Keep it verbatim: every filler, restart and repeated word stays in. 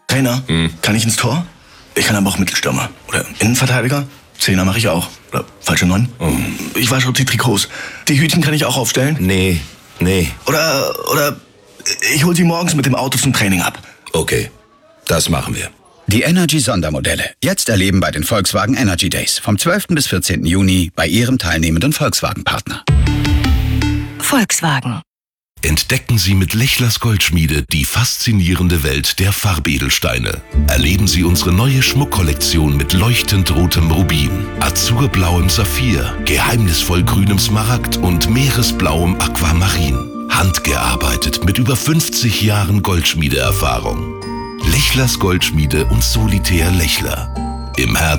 Trainer, hm. kann ich ins Tor? Ich kann aber auch Mittelstürmer. Oder Innenverteidiger. Zehner mache ich auch. Oder falsche Neun. Oh. Ich wasche auch die Trikots. Die Hütchen kann ich auch aufstellen? Nee, nee. Oder, oder ich hol sie morgens mit dem Auto zum Training ab. Okay, das machen wir. Die Energy-Sondermodelle. Jetzt erleben bei den Volkswagen Energy Days. Vom zwölften bis vierzehnten Juni bei Ihrem teilnehmenden Volkswagen-Partner. Volkswagen. Entdecken Sie mit Lechlers Goldschmiede die faszinierende Welt der Farbedelsteine. Erleben Sie unsere neue Schmuckkollektion mit leuchtend rotem Rubin, azurblauem Saphir, geheimnisvoll grünem Smaragd und meeresblauem Aquamarin. Handgearbeitet mit über fünfzig Jahren Goldschmiedeerfahrung. Lechlers Goldschmiede und Solitär Lechler. Im Herzen